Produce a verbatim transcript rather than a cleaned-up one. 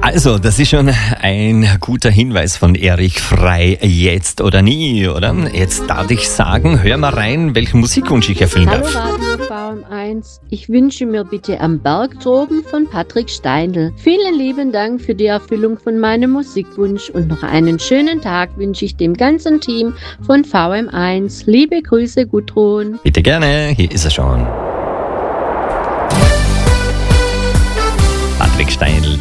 Also, das ist schon ein guter Hinweis von Erich Frey, jetzt oder nie, oder? Jetzt darf ich sagen, hör mal rein, welchen Musikwunsch ich erfüllen Hallo darf. Radio V M eins, ich wünsche mir bitte Am Berg droben von Patrick Steindl. Vielen lieben Dank für die Erfüllung von meinem Musikwunsch und noch einen schönen Tag wünsche ich dem ganzen Team von V M eins. Liebe Grüße, Gudrun. Bitte gerne, hier ist er schon. Patrick Steindl.